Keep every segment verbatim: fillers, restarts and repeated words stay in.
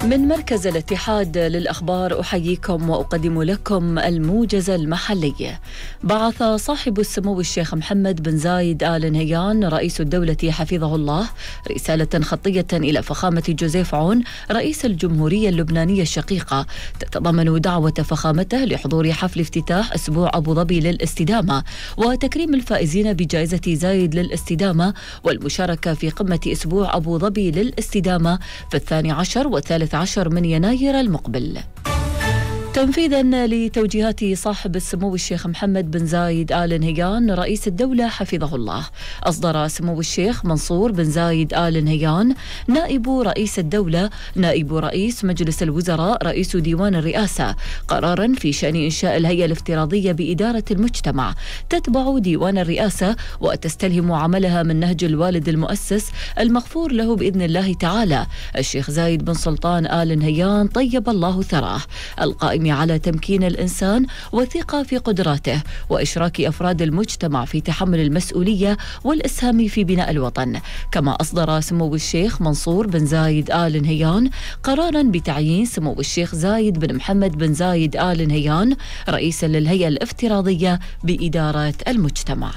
من مركز الاتحاد للأخبار أحييكم وأقدم لكم الموجز المحلي. بعث صاحب السمو الشيخ محمد بن زايد آل نهيان رئيس الدولة حفظه الله رسالة خطية إلى فخامة جوزيف عون رئيس الجمهورية اللبنانية الشقيقة تتضمن دعوة فخامته لحضور حفل افتتاح أسبوع أبو ظبي للاستدامة وتكريم الفائزين بجائزة زايد للاستدامة والمشاركة في قمة أسبوع أبو ظبي للاستدامة في الثاني عشر والثالث عشر من يناير المقبل. تنفيذا لتوجيهات صاحب السمو الشيخ محمد بن زايد آل نهيان رئيس الدولة حفظه الله، أصدر سمو الشيخ منصور بن زايد آل نهيان نائب رئيس الدولة نائب رئيس مجلس الوزراء رئيس ديوان الرئاسة قرارا في شأن إنشاء الهيئة الافتراضية بإدارة المجتمع تتبع ديوان الرئاسة وتستلهم عملها من نهج الوالد المؤسس المغفور له بإذن الله تعالى الشيخ زايد بن سلطان آل نهيان طيب الله ثراه، القائم على تمكين الإنسان والثقة في قدراته وإشراك أفراد المجتمع في تحمل المسؤولية والإسهام في بناء الوطن. كما أصدر سمو الشيخ منصور بن زايد آل نهيان قرارا بتعيين سمو الشيخ زايد بن محمد بن زايد آل نهيان رئيسا للهيئة الافتراضية بإدارة المجتمع.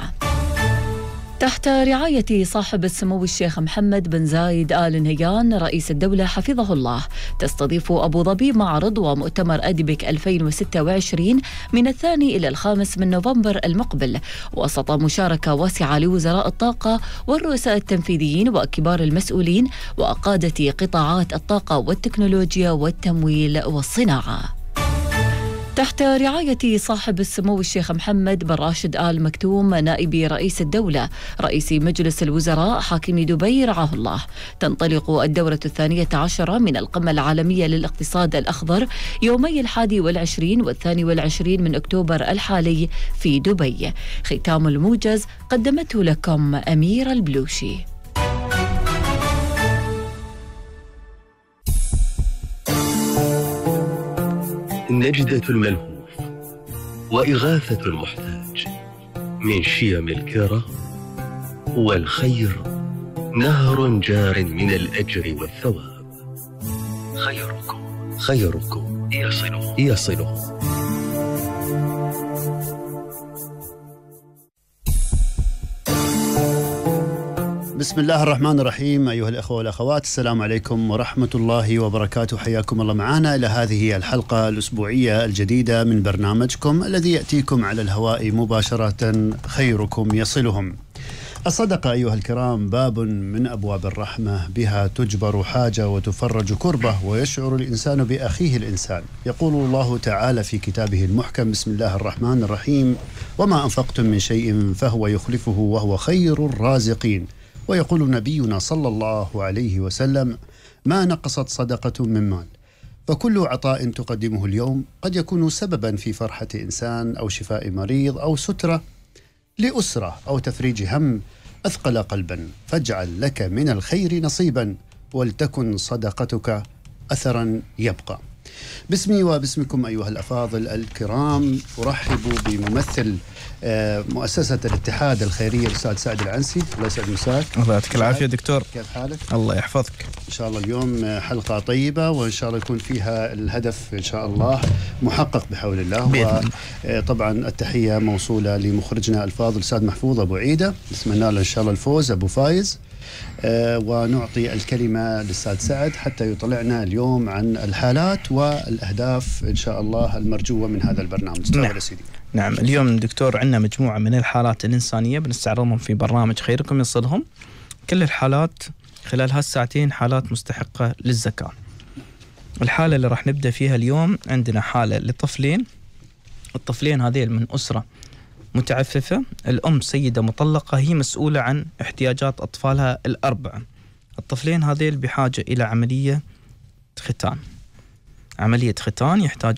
تحت رعاية صاحب السمو الشيخ محمد بن زايد آل نهيان رئيس الدولة حفظه الله، تستضيف أبو ظبي معرض ومؤتمر أديبك ألفين وستة وعشرين من الثاني إلى الخامس من نوفمبر المقبل، وسط مشاركة واسعة لوزراء الطاقة والرؤساء التنفيذيين وكبار المسؤولين وقادة قطاعات الطاقة والتكنولوجيا والتمويل والصناعة. تحت رعاية صاحب السمو الشيخ محمد بن راشد آل مكتوم نائب رئيس الدولة رئيس مجلس الوزراء حاكم دبي رعاه الله، تنطلق الدورة الثانية عشرة من القمة العالمية للاقتصاد الأخضر يومي الحادي والعشرين والثاني والعشرين من أكتوبر الحالي في دبي. ختام الموجز قدمته لكم أميرة البلوشي. نجدة الملهوف وإغاثة المحتاج من شيم الكرام، والخير نهر جار من الأجر والثواب، خيركم خيركم يصله يصله. بسم الله الرحمن الرحيم. أيها الأخوة والأخوات، السلام عليكم ورحمة الله وبركاته. حياكم الله معنا إلى هذه الحلقة الأسبوعية الجديدة من برنامجكم الذي يأتيكم على الهواء مباشرة، خيركم يصلهم. الصدقة أيها الكرام باب من أبواب الرحمة، بها تجبر حاجة وتفرج كربة ويشعر الإنسان بأخيه الإنسان. يقول الله تعالى في كتابه المحكم: بسم الله الرحمن الرحيم: وما أنفقتم من شيء فهو يخلفه وهو خير الرازقين. ويقول نبينا صلى الله عليه وسلم: ما نقصت صدقة من مال، فكل عطاء تقدمه اليوم قد يكون سببا في فرحة إنسان أو شفاء مريض أو سترة لأسرة أو تفريج هم أثقل قلبا، فاجعل لك من الخير نصيبا ولتكن صدقتك أثرا يبقى. باسمي وباسمكم أيها الأفاضل الكرام أرحب بممثل مؤسسة الاتحاد الخيرية الأستاذ سعد العنسي. الله يسعد مساك. الله يعطيك العافية دكتور. كيف حالك؟ الله يحفظك. إن شاء الله اليوم حلقة طيبة، وإن شاء الله يكون فيها الهدف إن شاء الله محقق بحول الله. وطبعا التحية موصولة لمخرجنا الفاضل الأستاذ محفوظ أبو عيدة، نتمنى له إن شاء الله الفوز أبو فايز. أه ونعطي الكلمة للأستاذ سعد حتى يطلعنا اليوم عن الحالات والأهداف إن شاء الله المرجوة من هذا البرنامج. نعم. سيدي. نعم، اليوم دكتور عندنا مجموعة من الحالات الإنسانية بنستعرضهم في برنامج خيركم يصلهم. كل الحالات خلال هالساعتين حالات مستحقة للزكاة. الحالة اللي راح نبدأ فيها اليوم عندنا حالة لطفلين. الطفلين هذيل من أسرة متعففة، الأم سيدة مطلقة هي مسؤولة عن احتياجات أطفالها الأربعة. الطفلين هذيل بحاجة إلى عملية ختان. عملية ختان يحتاجون